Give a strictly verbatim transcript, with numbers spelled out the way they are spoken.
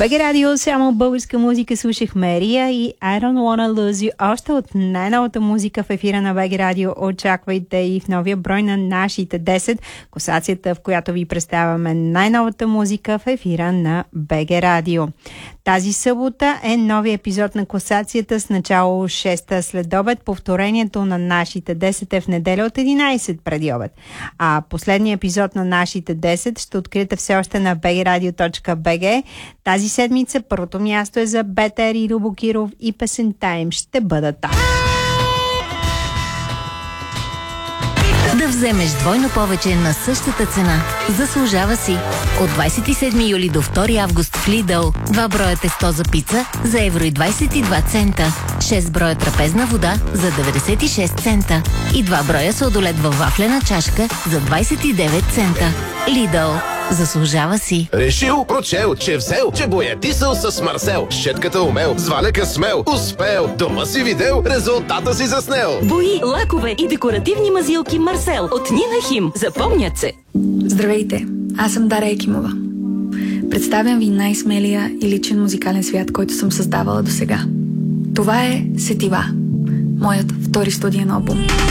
БГ Радио, само българска музика, слушахме Рия и I Don't Wanna Lose You. Още от най-новата музика в ефира на БГ Радио очаквайте и в новия брой на нашите десет, класацията, в която ви представяме най-новата музика в ефира на БГ Радио. Тази събота е новия епизод на класацията с начало шеста след обед. Повторението на нашите десет е в неделя от единайсет преди обед. А последният епизод на нашите десет ще откриете все още на би джи радио точка би джи. Тази седмица първото място е за Бетер и Любо Киров и песента им ще бъда там. Да вземеш двойно повече на същата цена. Заслужава си. От двайсет и седми юли до втори август в Lidl. Два броя тесто за пица за евро и двайсет и два цента. шест броя трапезна вода за деветдесет и шест цента. И два броя сладолед във вафлена чашка за двайсет и девет цента. Lidl. Заслужава си. Решил, прочел, че взел, че боядисал с Марсел. Щетката умел, с валяка смел, успел. Дома си видел, резултата си заснел. Бои, лакове и декоративни мазилки Марсел от Нина Хим. Запомнят се. Здравейте, аз съм Дара Екимова. Представям ви най-смелия и личен музикален свят, който съм създавала досега. Това е Сетива, моят втори студиен албум.